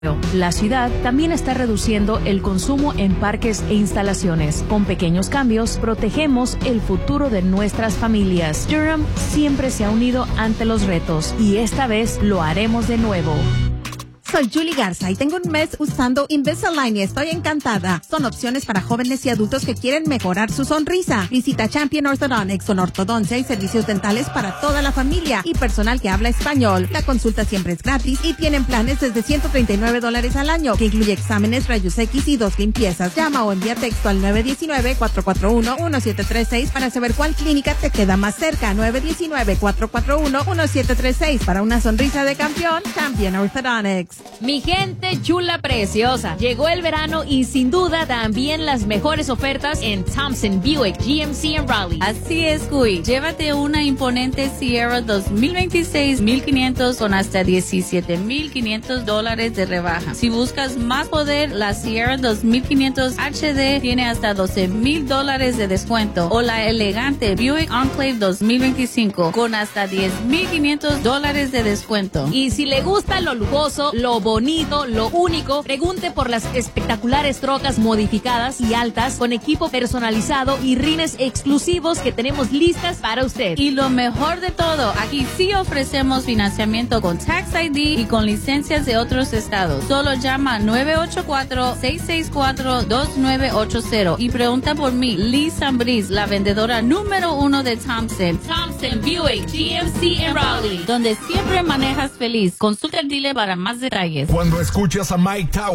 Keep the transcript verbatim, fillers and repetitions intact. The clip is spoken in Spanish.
La ciudad también está reduciendo el consumo en parques e instalaciones. Con pequeños cambios, protegemos el futuro de nuestras familias. Durham siempre se ha unido ante los retos y esta vez lo haremos de nuevo. Soy Julie Garza y tengo un mes usando Invisalign y estoy encantada. Son opciones para jóvenes y adultos que quieren mejorar su sonrisa. Visita Champion Orthodontics con ortodoncia y servicios dentales para toda la familia y personal que habla español. La consulta siempre es gratis y tienen planes desde ciento treinta y nueve dólares al año, que incluye exámenes, rayos X y dos limpiezas. Llama o envía texto al nueve uno nueve, cuatro cuatro uno, uno siete tres seis para saber cuál clínica te queda más cerca. nueve uno nueve, cuatro cuatro uno, uno siete tres seis para una sonrisa de campeón. Champion Orthodontics. Mi gente chula preciosa, llegó el verano y sin duda también las mejores ofertas en Thompson Buick G M C en Raleigh. Así es, Cuy. Llévate una imponente Sierra dos mil veintiséis mil quinientos con hasta diecisiete mil quinientos dólares de rebaja. Si buscas más poder, la Sierra dos mil quinientos H D tiene hasta doce mil dólares de descuento. O la elegante Buick Enclave dos mil veinticinco con hasta diez mil quinientos dólares de descuento. Y si le gusta lo lujoso, lo bonito, lo único, pregunte por las espectaculares trocas modificadas y altas con equipo personalizado y rines exclusivos que tenemos listas para usted. Y lo mejor de todo, aquí sí ofrecemos financiamiento con Tax I D y con licencias de otros estados. Solo llama nueve ocho cuatro, seis seis cuatro, dos nueve ocho cero y pregunta por mí, Liz Zambriz, la vendedora número uno de Thompson. Thompson Buick G M C en Raleigh, donde siempre manejas feliz. Consulta el dealer para más detalles. Cuando escuchas a Mike Tower